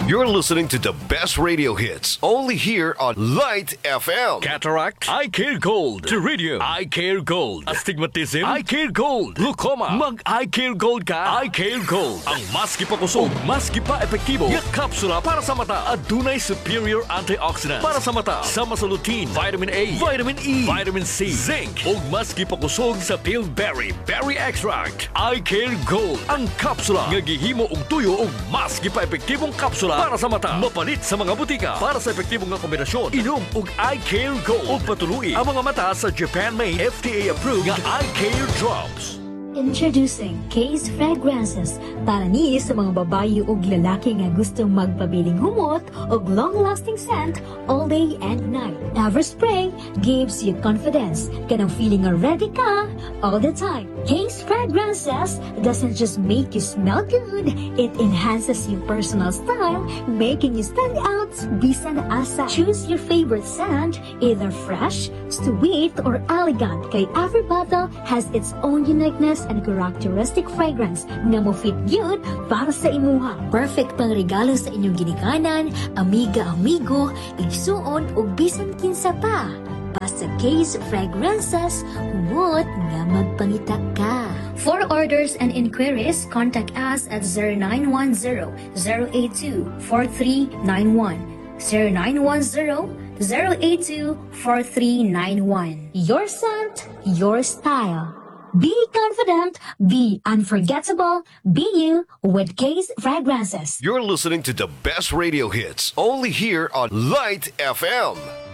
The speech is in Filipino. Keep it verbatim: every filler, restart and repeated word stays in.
You're listening to the best radio hits only here on Light F M. Cataract, I Care Gold. Pterygium, I Care Gold. Astigmatism, I Care Gold. Glaucoma, mag-I Care Gold ka. I Care Gold. Ang maski pa kusog, maski pa epektibo. Yung kapsula para sa mata. Adunay superior antioxidants para sa mata. Sama sa lutein, vitamin A, vitamin E, vitamin C, zinc. O maski pa kusog sa Pillberry Berry Extract. I Care Gold. Ang kapsula nga gihimo og tuyo og maski pa epektibong kapsula para sa mata. Mapalit sa mga butika para sa epektibong nga kombinasyon. Inom og I Care Gold. O patuluyi ang mga mata sa Japan-made F D A-approved nga I Care Drops. Introducing Case Fragrances para ni sa mga babae ug lalaki nga gustong magpabiling humot ug long-lasting scent all day and night. Everspray gives you confidence. Kanang feeling nga ready ka all the time. Case Fragrances doesn't just make you smell good, it enhances your personal style, making you stand out bisan asa. Choose your favorite scent, either fresh, sweet, or elegant, kay every bottle has its own uniqueness and characteristic fragrance nga mo fit gyud para sa imuha. Perfect pang regalo sa inyong ginikanan, amiga-amigo, igsuon ug bisan kinsa pa. Basta Case Fragrances, humot nga magpangita ka. For orders and inquiries, contact us at zero nine one zero, zero eight two, four three nine one. zero nine one zero, zero eight two, four three nine one. Your scent, your style. Be confident, be unforgettable, be you with Case Fragrances. You're listening to the best radio hits only here on Light F M.